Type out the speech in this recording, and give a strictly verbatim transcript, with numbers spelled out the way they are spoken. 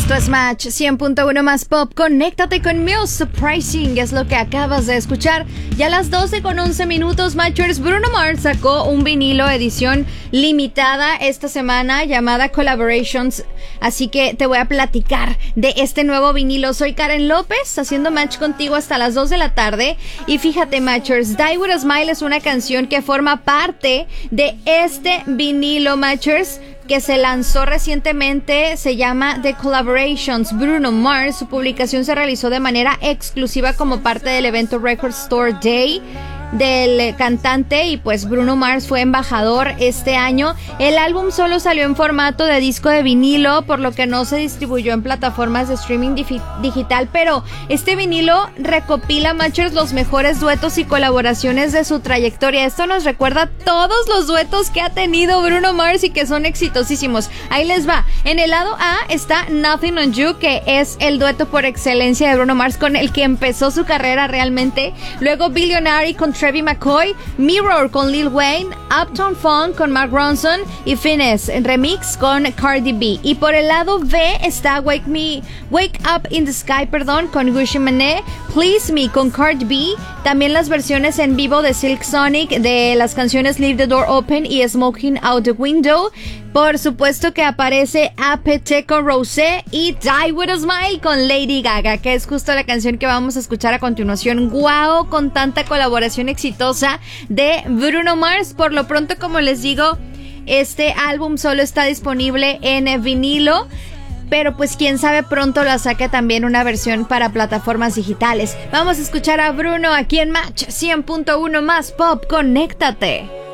Esto es Match cien punto uno más Pop. Conéctate con Muse Surprising, es lo que acabas de escuchar. Ya a las doce con once minutos, Matchers, Bruno Mars sacó un vinilo edición limitada esta semana llamada Collaborations. Así que te voy a platicar de este nuevo vinilo. Soy Karen López, haciendo match contigo hasta las dos de la tarde. Y fíjate, Matchers, Die With A Smile es una canción que forma parte de este vinilo, Matchers, que se lanzó recientemente. Se llama The Collaborations. Bruno Mars, su publicación se realizó de manera exclusiva como parte del evento Record Store Day del cantante, y pues Bruno Mars fue embajador este año. El álbum solo salió en formato de disco de vinilo, por lo que no se distribuyó en plataformas de streaming digi- digital, pero este vinilo recopila, Matchers, los mejores duetos y colaboraciones de su trayectoria. Esto nos recuerda todos los duetos que ha tenido Bruno Mars y que son exitosísimos. Ahí les va. En el lado A está Nothing on You, que es el dueto por excelencia de Bruno Mars, con el que empezó su carrera realmente. Luego Billionaire con Trevi McCoy, Mirror con Lil Wayne, Uptown Funk con Mark Ronson y Finesse remix con Cardi B. Y por el lado B está Wake Me, Wake Up in the Sky, perdón, con Gucci Mane, Please Me con Cardi B, también las versiones en vivo de Silk Sonic de las canciones Leave the Door Open y Smoking Out the Window. Por supuesto que aparece Apete con Rosé y Die With A Smile con Lady Gaga, que es justo la canción que vamos a escuchar a continuación. Guau, con tanta colaboración exitosa de Bruno Mars. Por lo pronto, como les digo, este álbum solo está disponible en vinilo, pero pues quién sabe, pronto la saque también una versión para plataformas digitales. Vamos a escuchar a Bruno aquí en Match cien punto uno más Pop. Conéctate.